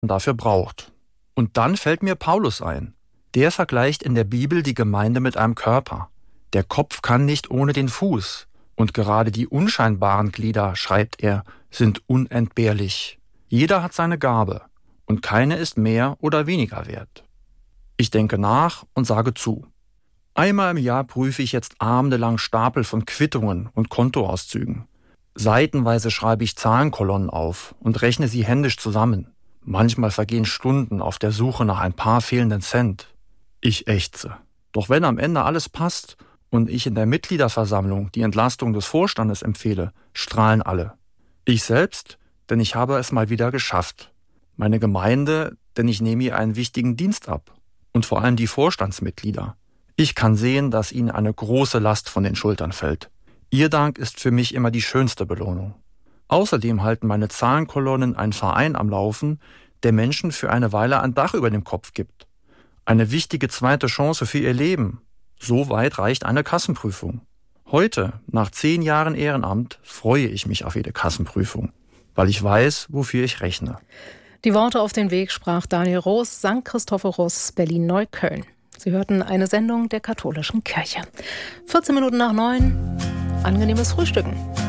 dafür braucht. Und dann fällt mir Paulus ein. Der vergleicht in der Bibel die Gemeinde mit einem Körper. Der Kopf kann nicht ohne den Fuß. Und gerade die unscheinbaren Glieder, schreibt er, sind unentbehrlich. Jeder hat seine Gabe und keine ist mehr oder weniger wert. Ich denke nach und sage zu. Einmal im Jahr prüfe ich jetzt abendelang Stapel von Quittungen und Kontoauszügen. Seitenweise schreibe ich Zahlenkolonnen auf und rechne sie händisch zusammen. Manchmal vergehen Stunden auf der Suche nach ein paar fehlenden Cent. Ich ächze. Doch wenn am Ende alles passt und ich in der Mitgliederversammlung die Entlastung des Vorstandes empfehle, strahlen alle. Ich selbst, denn ich habe es mal wieder geschafft. Meine Gemeinde, denn ich nehme ihr einen wichtigen Dienst ab. Und vor allem die Vorstandsmitglieder. Ich kann sehen, dass ihnen eine große Last von den Schultern fällt. Ihr Dank ist für mich immer die schönste Belohnung. Außerdem halten meine Zahlenkolonnen einen Verein am Laufen, der Menschen für eine Weile ein Dach über dem Kopf gibt. Eine wichtige zweite Chance für ihr Leben. So weit reicht eine Kassenprüfung. Heute, nach 10 Jahren Ehrenamt, freue ich mich auf jede Kassenprüfung, weil ich weiß, wofür ich rechne. Die Worte auf den Weg sprach Daniel Roos, St. Christophorus, Berlin-Neukölln. Sie hörten eine Sendung der Katholischen Kirche. 14 Minuten nach 9, angenehmes Frühstücken.